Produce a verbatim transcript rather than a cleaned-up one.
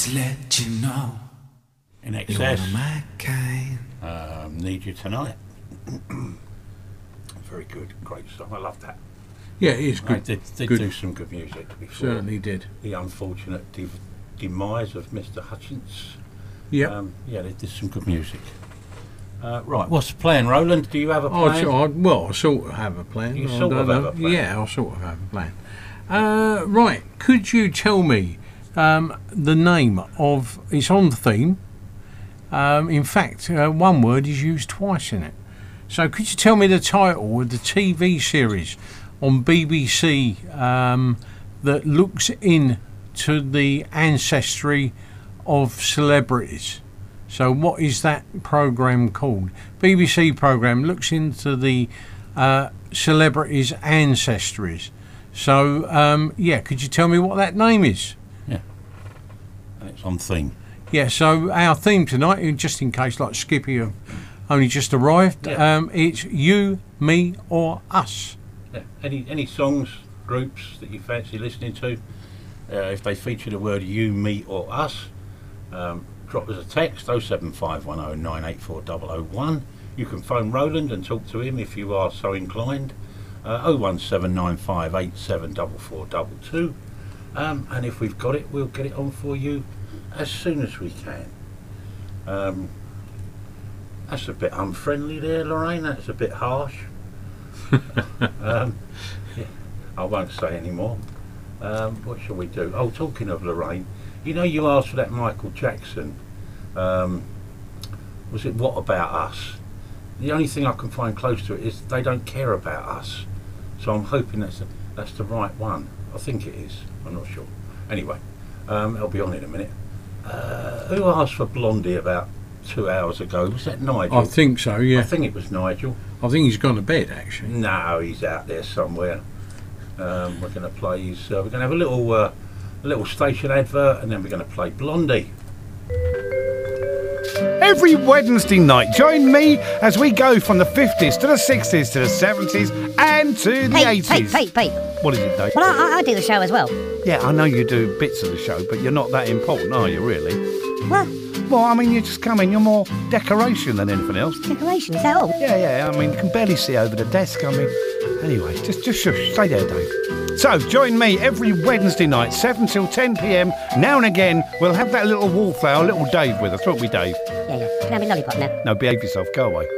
just let you know. In You're Excess, one of my kind. um, Need You Tonight. Very good, great song. I love that. Yeah, it is They good. did, did good. do some good music before. Certainly did. The unfortunate de- demise of Mister Hutchins. Yeah. Um, yeah, they did some good music. Uh, right, what's the plan, Roland? Do you have a I, plan? I, well, I sort of have a plan. You I sort don't of have know. a plan. Yeah, I sort of have a plan. Uh, right, could you tell me um, the name of... It's on theme. Um, in fact, uh, one word is used twice in it. So could you tell me the title of the T V series on B B C um, that looks into the ancestry of celebrities? So what is that programme called? B B C programme looks into the uh, celebrities' ancestries. So, um, yeah, could you tell me what that name is? Yeah. And it's on theme. Yeah, so our theme tonight, just in case like Skippy have only just arrived, Yeah. um, it's You, Me or Us. Yeah. Any any songs, groups that you fancy listening to, uh, if they feature the word you, me or us, um, drop us a text oh seven five one oh nine eight four oh oh one. You can phone Roland and talk to him if you are so inclined. Uh, oh one seven nine five eight seven four four two two. Um, and if we've got it, we'll get it on for you as soon as we can. Um, that's a bit unfriendly there, Lorraine. That's a bit harsh. um, yeah, I won't say any more. Um, what shall we do? Oh, talking of Lorraine, you know you asked for that Michael Jackson. Um, was it What About Us? The only thing I can find close to it is They Don't Care About Us. So I'm hoping that's, a, that's the right one. I think it is. I'm not sure. Anyway, um, I'll be on in a minute. Uh, who asked for Blondie about two hours ago? Was that Nigel? I think so, yeah. I think it was Nigel. I think he's gone to bed, actually. No, he's out there somewhere. Um, we're going to play his. Uh, we're going to have a little, uh, a little station advert, and then we're going to play Blondie. Every Wednesday night, join me as we go from the fifties to the sixties to the seventies and to the Pete, eighties. Pete, Pete, Pete. What is it, Dave? Well, I, I, I do the show as well. Yeah, I know you do bits of the show, but you're not that important, are you, really? What? Well, I mean, you just come in, you're more decoration than anything else. Decoration, is that all? Yeah, yeah, I mean, you can barely see over the desk, I mean... Anyway, just, just shush, stay there, Dave. So, join me every Wednesday night, seven till ten p m. Now and again, we'll have that little wallflower, little Dave with us, won't we, Dave? Yeah, yeah. Can I have a lollipop now? No, behave yourself, go away.